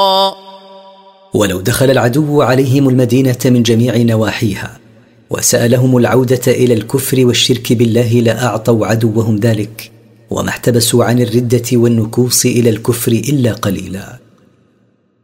ولو دخل العدو عليهم المدينة من جميع نواحيها وسألهم العودة إلى الكفر والشرك بالله لأعطوا عدوهم ذلك، وما احتبسوا عن الردة والنكوص إلى الكفر إلا قليلا.